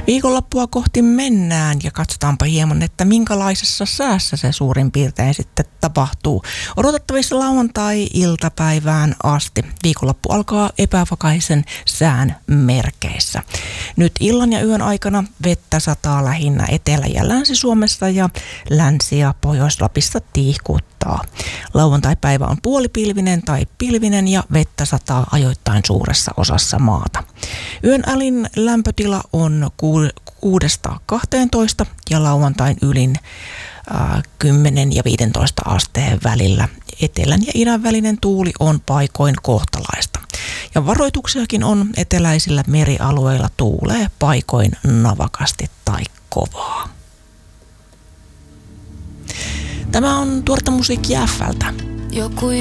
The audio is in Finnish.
Viikonloppua kohti mennään ja katsotaanpa hieman, että minkälaisessa säässä se suurin piirtein sitten tapahtuu. Odotettavissa lauantai-iltapäivään asti. Viikonloppu alkaa epävakaisen sään merkeissä. Nyt illan ja yön aikana vettä sataa lähinnä Etelä- ja Länsi-Suomessa ja Länsi- ja Pohjois-Lapissa tiihkuttaa. Lauantai-päivä on puolipilvinen tai pilvinen ja vettä sataa ajoittain suuressa osassa maata. Yön alin lämpötila on 6–12 ja lauantain ylin 10 ja 15 asteen välillä. Etelän ja idän välinen tuuli on paikoin kohtalaista. Ja varoituksiakin on eteläisillä merialueilla tuulee paikoin navakasti tai kovaa. Tämä on tuoretta musiikkia F:ltä.